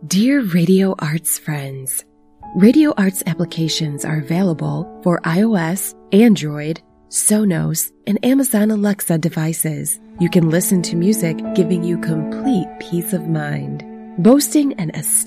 Dear Radio Arts friends, Radio Arts applications are available for iOS, Android, Sonos, and Amazon Alexa devices. You can listen to music giving you complete peace of mind. Boasting an